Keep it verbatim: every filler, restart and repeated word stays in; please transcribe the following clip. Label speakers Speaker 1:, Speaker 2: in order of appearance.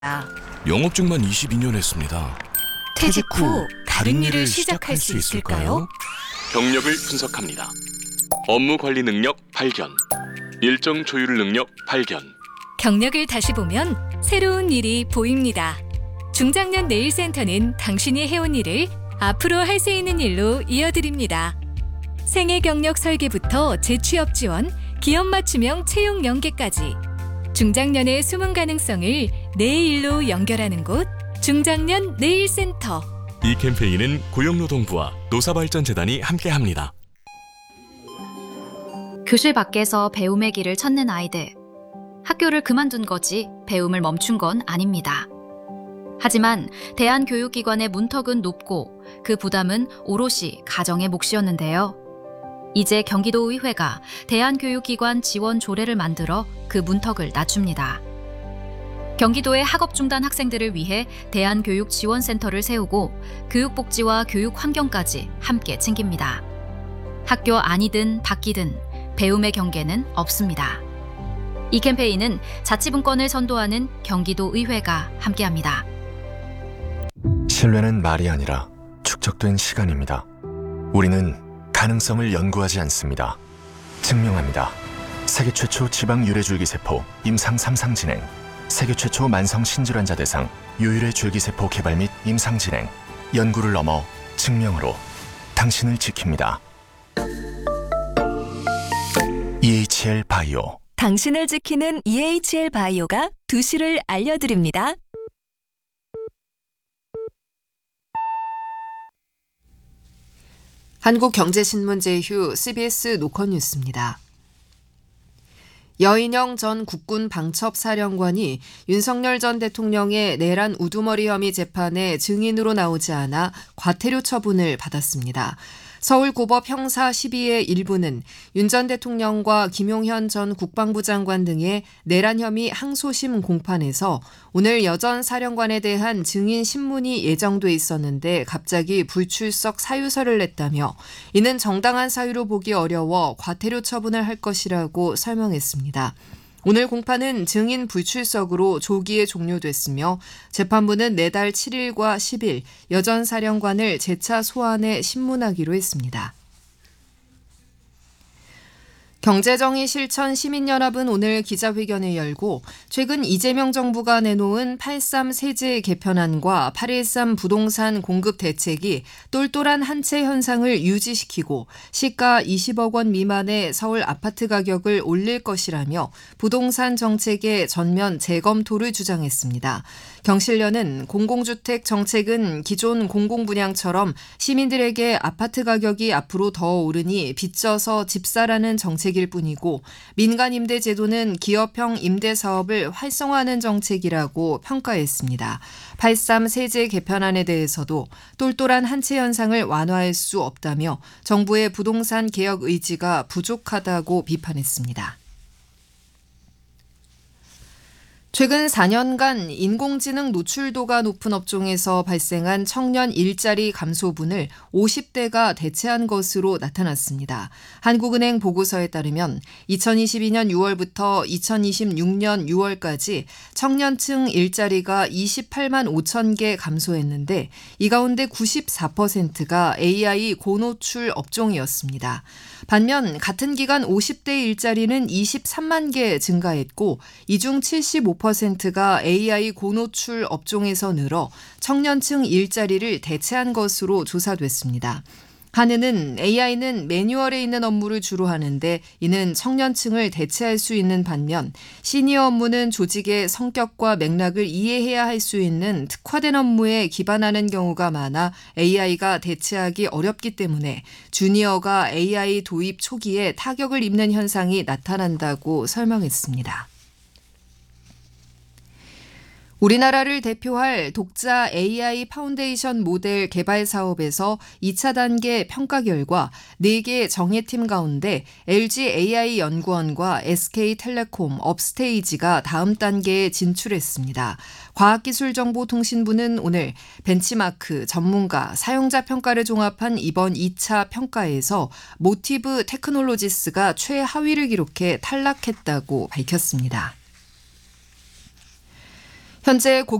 Speaker 1: 영업직만 이십이 년 했습니다.
Speaker 2: 퇴직 후 다른 일을 시작할 수 있을까요?
Speaker 1: 경력을 분석합니다. 업무 관리 능력 발견, 일정 조율 능력 발견.
Speaker 2: 경력을 다시 보면 새로운 일이 보입니다. 중장년 네일센터는 당신이 해온 일을 앞으로 할 수 있는 일로 이어드립니다. 생애 경력 설계부터 재취업 지원, 기업 맞춤형 채용 연계까지 중장년의 숨은 가능성을 내 일로 연결하는 곳 중장년 네일센터.
Speaker 1: 이 캠페인은 고용노동부와 노사발전재단이 함께합니다.
Speaker 3: 교실 밖에서 배움의 길을 찾는 아이들. 학교를 그만둔 거지 배움을 멈춘 건 아닙니다. 하지만 대한교육기관의 문턱은 높고 그 부담은 오롯이 가정의 몫이었는데요. 이제 경기도의회가 대한교육기관 지원 조례를 만들어 그 문턱을 낮춥니다. 경기도의 학업 중단 학생들을 위해 대한교육지원센터를 세우고 교육복지와 교육환경까지 함께 챙깁니다. 학교 안이든 밖이든 배움의 경계는 없습니다. 이 캠페인은 자치분권을 선도하는 경기도의회가 함께합니다.
Speaker 4: 신뢰는 말이 아니라 축적된 시간입니다. 우리는 가능성을 연구하지 않습니다. 증명합니다. 세계 최초 지방 유래줄기세포 임상 삼 상 진행, 세계 최초 만성 신질환자 대상 유일의 줄기세포 개발 및 임상 진행, 연구를 넘어 증명으로 당신을 지킵니다. 이에이치엘 바이오.
Speaker 5: 당신을 지키는 이에이치엘 바이오가 두 시를 알려드립니다.
Speaker 6: 한국경제신문 제휴 씨비에스 노컷뉴스입니다. 여인영 전 국군 방첩사령관이 윤석열 전 대통령의 내란 우두머리 혐의 재판에 증인으로 나오지 않아 과태료 처분을 받았습니다. 서울고법 형사 십이의 일부는 윤 전 대통령과 김용현 전 국방부 장관 등의 내란 혐의 항소심 공판에서 오늘 여 전 사령관에 대한 증인 신문이 예정돼 있었는데 갑자기 불출석 사유서를 냈다며 이는 정당한 사유로 보기 어려워 과태료 처분을 할 것이라고 설명했습니다. 오늘 공판은 증인 불출석으로 조기에 종료됐으며 재판부는 내달 칠 일과 십 일 여 전 사령관을 재차 소환해 신문하기로 했습니다. 경제정의 실천 시민연합은 오늘 기자회견을 열고 최근 이재명 정부가 내놓은 팔십삼 세제 개편안과 팔일삼 부동산 공급 대책이 똘똘한 한채 현상을 유지시키고 시가 이십억 원 미만의 서울 아파트 가격을 올릴 것이라며 부동산 정책의 전면 재검토를 주장했습니다. 경실련은 공공주택 정책은 기존 공공분양처럼 시민들에게 아파트 가격이 앞으로 더 오르니 빚져서 집 사라는 정책일 뿐이고 민간 임대 제도는 기업형 임대 사업을 활성화하는 정책이라고 평가했습니다. 팔십삼 세제 개편안에 대해서도 똘똘한 한채 현상을 완화할 수 없다며 정부의 부동산 개혁 의지가 부족하다고 비판했습니다. 최근 사 년간 인공지능 노출도가 높은 업종에서 발생한 청년 일자리 감소분을 오십 대가 대체한 것으로 나타났습니다. 한국은행 보고서에 따르면 이천이십이 년 유월부터 이천이십육 년 유월까지 청년층 일자리가 이십팔만 오천 개 감소했는데 이 가운데 구십사 퍼센트가 에이아이 고노출 업종이었습니다. 반면 같은 기간 오십 대 일자리는 이십삼만 개 증가했고 이 중 칠십오 퍼센트가 에이아이 고노출 업종에서 늘어 청년층 일자리를 대체한 것으로 조사됐습니다. 한은은 에이아이는 매뉴얼에 있는 업무를 주로 하는데 이는 청년층을 대체할 수 있는 반면 시니어 업무는 조직의 성격과 맥락을 이해해야 할 수 있는 특화된 업무에 기반하는 경우가 많아 에이아이가 대체하기 어렵기 때문에 주니어가 에이아이 도입 초기에 타격을 입는 현상이 나타난다고 설명했습니다. 우리나라를 대표할 독자 에이아이 파운데이션 모델 개발 사업에서 이 차 단계 평가 결과 네 개 정예팀 가운데 엘지 에이아이 연구원과 에스케이텔레콤, 업스테이지가 다음 단계에 진출했습니다. 과학기술정보통신부는 오늘 벤치마크, 전문가, 사용자 평가를 종합한 이번 이 차 평가에서 모티브 테크놀로지스가 최하위를 기록해 탈락했다고 밝혔습니다. 현재